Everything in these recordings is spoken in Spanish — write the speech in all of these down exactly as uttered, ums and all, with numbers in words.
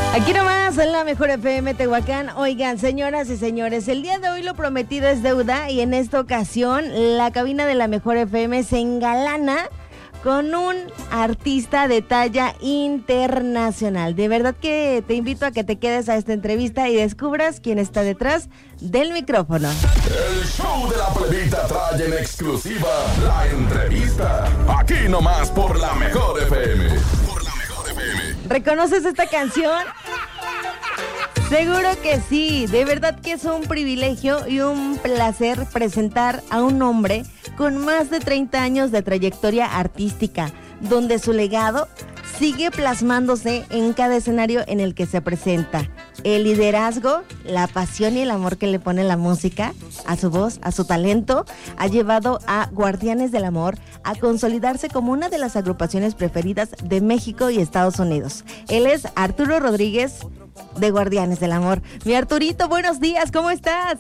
Aquí nomás en la Mejor F M Tehuacán. Oigan, señoras y señores, el día de hoy lo prometido es deuda y en esta ocasión la cabina de la Mejor F M se engalana con un artista de talla internacional. De verdad que te invito a que te quedes a esta entrevista y descubras quién está detrás del micrófono. El show de la plebita trae en exclusiva la entrevista. Aquí nomás por la Mejor F M. Por la Mejor F M. ¿Reconoces esta canción? Seguro que sí, de verdad que es un privilegio y un placer presentar a un hombre con más de treinta años de trayectoria artística, donde su legado sigue plasmándose en cada escenario en el que se presenta. El liderazgo, la pasión y el amor que le pone la música a su voz, a su talento, ha llevado a Guardianes del Amor a consolidarse como una de las agrupaciones preferidas de México y Estados Unidos. Él es Arturo Rodríguez, de Guardianes del Amor. Mi Arturito, buenos días, ¿cómo estás?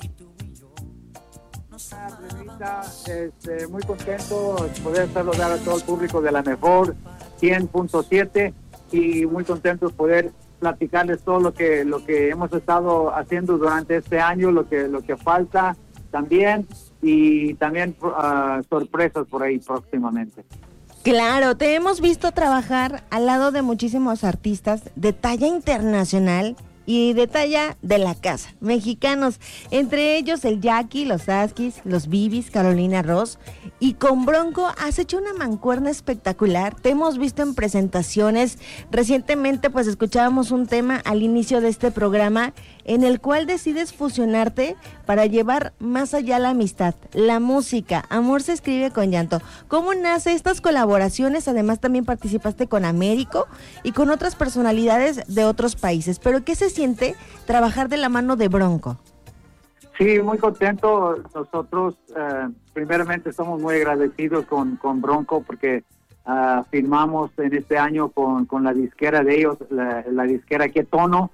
Este, muy contento de poder saludar a todo el público de la Mejor cien punto siete y muy contento de poder platicarles todo lo que lo que hemos estado haciendo durante este año, lo que lo que falta también y también uh, sorpresas por ahí próximamente. Claro, te hemos visto trabajar al lado de muchísimos artistas de talla internacional y de talla de la casa, mexicanos, entre ellos el Jackie, los Askis, los Bibis, Carolina Ross, y con Bronco has hecho una mancuerna espectacular. Te hemos visto en presentaciones, recientemente pues escuchábamos un tema al inicio de este programa en el cual decides fusionarte para llevar más allá la amistad, la música. Amor se escribe con llanto. ¿Cómo nace estas colaboraciones? Además también participaste con Américo y con otras personalidades de otros países, pero ¿qué se siente trabajar de la mano de Bronco? Sí, muy contento. Nosotros eh, primeramente estamos muy agradecidos con, con Bronco porque uh, firmamos en este año con, con la disquera de ellos, la, la disquera Que Tono,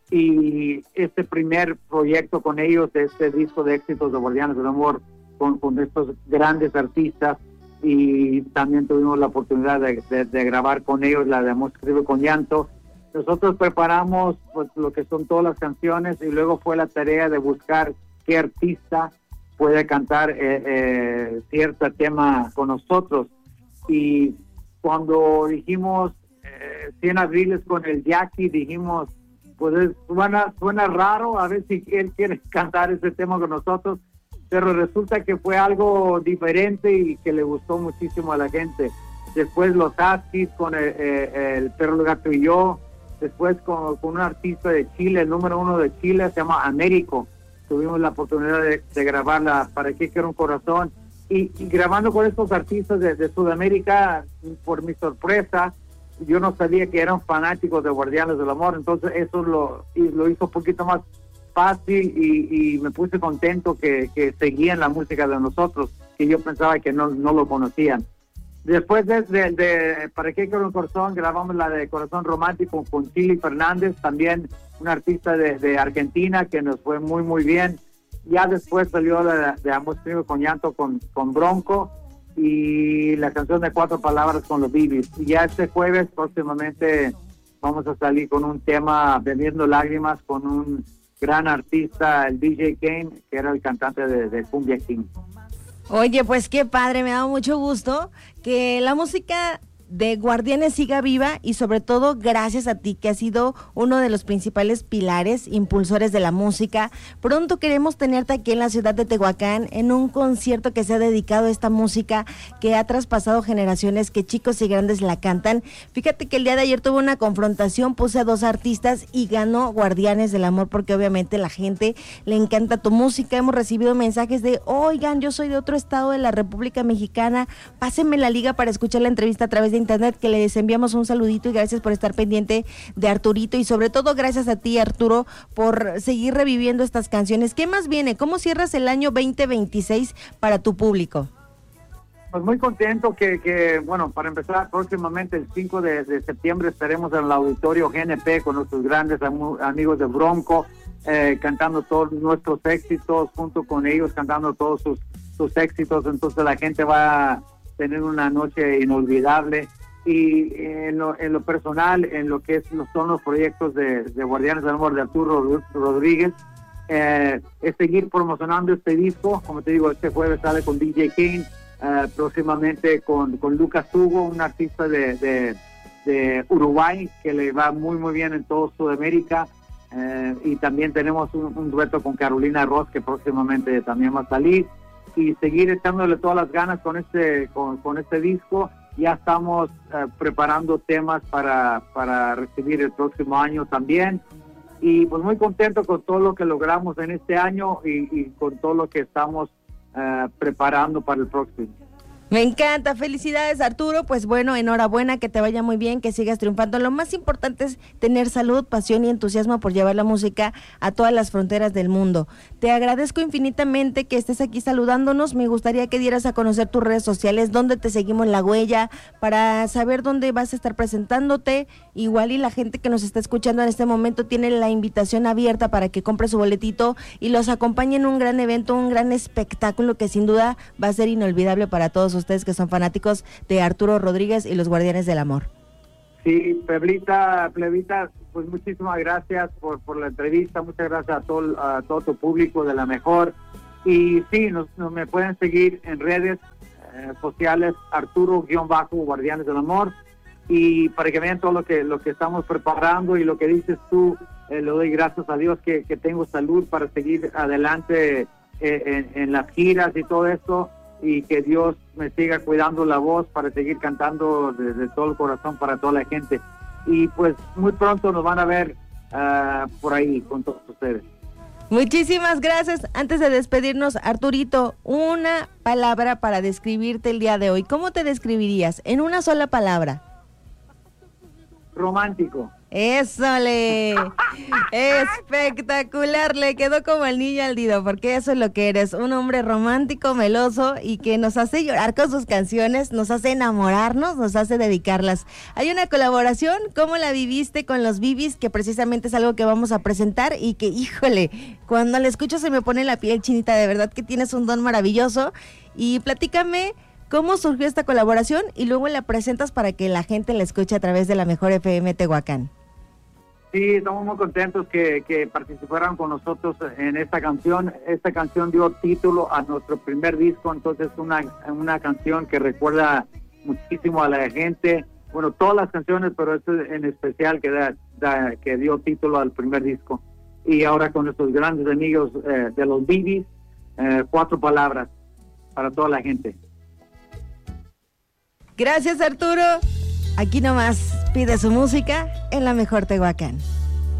y este primer proyecto con ellos, este disco de éxitos de Guardianes del Amor con, con estos grandes artistas, y también tuvimos la oportunidad de, de, de grabar con ellos la de Amor se escribe con llanto. Nosotros preparamos pues lo que son todas las canciones y luego fue la tarea de buscar qué artista puede cantar eh, eh, cierto tema con nosotros. Y cuando dijimos eh, cien abriles con el Jackie, dijimos, pues suena, suena raro, a ver si él quiere cantar ese tema con nosotros, pero resulta que fue algo diferente y que le gustó muchísimo a la gente. Después los Askis con el, eh, el Perro, el Gato y Yo, después con, con un artista de Chile, el número uno de Chile, se llama Américo. Tuvimos la oportunidad de, de grabarla, Para qué quiero un corazón, y, y grabando con estos artistas de, de Sudamérica, por mi sorpresa, yo no sabía que eran fanáticos de Guardianes del Amor, entonces eso lo, y lo hizo un poquito más fácil y, y me puse contento que, que seguían la música de nosotros, que yo pensaba que no, no lo conocían. Después de, de, de Para qué quiero un corazón, grabamos la de Corazón Romántico con Chili Fernández, también un artista de, de Argentina que nos fue muy muy bien. Ya después salió la de Amor se escribe con llanto con, con Bronco, y la canción de Cuatro Palabras con los Bibis. Y ya este jueves próximamente vamos a salir con un tema, Vendiendo Lágrimas, con un gran artista, el D J Kane, que era el cantante de, de Cumbia King. Oye, pues qué padre, me da mucho gusto que la música de Guardianes siga viva y sobre todo gracias a ti, que has sido uno de los principales pilares, impulsores de la música. Pronto queremos tenerte aquí en la ciudad de Tehuacán en un concierto que se ha dedicado a esta música que ha traspasado generaciones, que chicos y grandes la cantan. Fíjate que el día de ayer tuve una confrontación, puse a dos artistas y ganó Guardianes del Amor porque obviamente la gente le encanta tu música. Hemos recibido mensajes de, oigan, yo soy de otro estado de la República Mexicana, pásenme la liga para escuchar la entrevista a través de internet, que les enviamos un saludito y gracias por estar pendiente de Arturito y sobre todo gracias a ti, Arturo, por seguir reviviendo estas canciones. ¿Qué más viene? ¿Cómo cierras el año veinte veintiséis para tu público? Pues muy contento que, que bueno, para empezar, próximamente el cinco de, de septiembre estaremos en el auditorio G N P con nuestros grandes am- amigos de Bronco, eh, cantando todos nuestros éxitos, junto con ellos cantando todos sus, sus éxitos. Entonces la gente va a tener una noche inolvidable. Y en lo, en lo personal, en lo que es, son los proyectos de, de Guardianes del Amor de Arturo Rodríguez, eh, es seguir promocionando este disco. Como te digo, este jueves sale con D J Kane, eh, próximamente con, con Lucas Hugo, un artista de, de, de Uruguay que le va muy muy bien en todo Sudamérica, eh, y también tenemos un, un dueto con Carolina Ross que próximamente también va a salir, y seguir echándole todas las ganas con este, con, con este disco. Ya estamos uh, preparando temas para, para recibir el próximo año también. Y pues muy contento con todo lo que logramos en este año y, y con todo lo que estamos uh, preparando para el próximo. Me encanta, felicidades Arturo, pues bueno, enhorabuena, que te vaya muy bien, que sigas triunfando. Lo más importante es tener salud, pasión y entusiasmo por llevar la música a todas las fronteras del mundo. Te agradezco infinitamente que estés aquí saludándonos. Me gustaría que dieras a conocer tus redes sociales, dónde te seguimos la huella, para saber dónde vas a estar presentándote. Igual y la gente que nos está escuchando en este momento tiene la invitación abierta para que compre su boletito y los acompañe en un gran evento, un gran espectáculo que sin duda va a ser inolvidable para todos ustedes que son fanáticos de Arturo Rodríguez y los Guardianes del Amor. Sí, Plebita, Plebita, pues muchísimas gracias por, por la entrevista, muchas gracias a todo, a todo tu público de La Mejor. Y sí, nos, nos me pueden seguir en redes eh, sociales, Arturo-Guardianes del Amor, y para que vean todo lo que, lo que estamos preparando y lo que dices tú, eh, le doy gracias a Dios que, que tengo salud para seguir adelante eh, en, en las giras y todo esto, y que Dios me siga cuidando la voz para seguir cantando desde todo el corazón para toda la gente. Y pues muy pronto nos van a ver uh, por ahí con todos ustedes. Muchísimas gracias. Antes de despedirnos, Arturito, una palabra para describirte el día de hoy. ¿Cómo te describirías? En una sola palabra. Romántico. ¡Ésole! Espectacular, le quedó como el niño al dedo, porque eso es lo que eres, un hombre romántico, meloso y que nos hace llorar con sus canciones, nos hace enamorarnos, nos hace dedicarlas. Hay una colaboración, ¿cómo la viviste con los Bibis? Que precisamente es algo que vamos a presentar y que, híjole, cuando la escucho se me pone la piel chinita, de verdad que tienes un don maravilloso. Y platícame cómo surgió esta colaboración y luego la presentas para que la gente la escuche a través de La Mejor F M Tehuacán. Sí, estamos muy contentos que, que participaran con nosotros en esta canción. Esta canción dio título a nuestro primer disco, entonces una, una canción que recuerda muchísimo a la gente. Bueno, todas las canciones, pero este en especial que, da, da, que dio título al primer disco. Y ahora con nuestros grandes amigos eh, de los Bibis, eh, cuatro palabras para toda la gente. Gracias, Arturo. Aquí nomás pide su música en La Mejor Tehuacán.